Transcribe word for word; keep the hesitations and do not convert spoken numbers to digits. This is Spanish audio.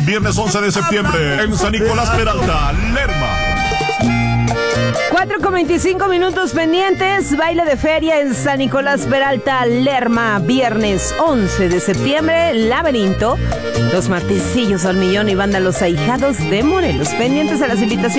viernes once de septiembre, en San Nicolás Peralta, Lerma. cuatro con veinticinco minutos pendientes, baile de feria en San Nicolás Peralta, Lerma, viernes once de septiembre, Laberinto, Los Martecillos al Millón y banda Los Ahijados de Morelos, pendientes a las invitaciones.